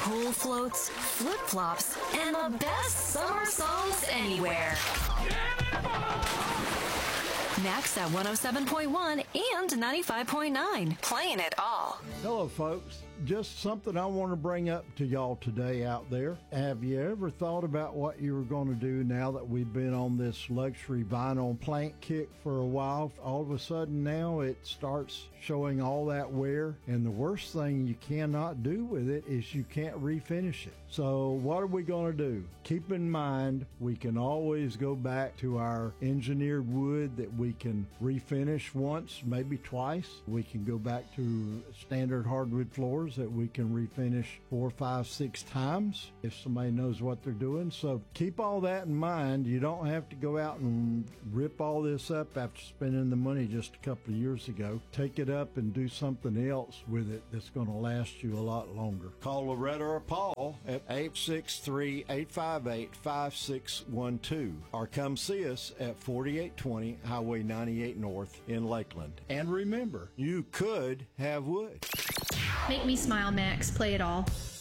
pool floats, flip-flops, and the best summer songs anywhere. Max at 107.1 and 95.9. Playing it all. Hello, folks. Just something I want to bring up to y'all today out there. Have you ever thought about what you were going to do now that we've been on this luxury vinyl plank kick for a while? All of a sudden now it starts showing all that wear, and the worst thing you cannot do with it is you can't refinish it. So what are we going to do? Keep in mind, we can always go back to our engineered wood that we can refinish once, maybe twice. We can go back to standard hardwood floors that we can refinish 4, 5, 6 times if somebody knows what they're doing. So keep all that in mind. You don't have to go out and rip all this up after spending the money just a couple of years ago. Take it up and do something else with it that's going to last you a lot longer. Call Loretta or Paul at 863-858-5612 or come see us at 4820 Highway 98 North in Lakeland. And remember, you could have wood. Make me smile, Max. Play it all.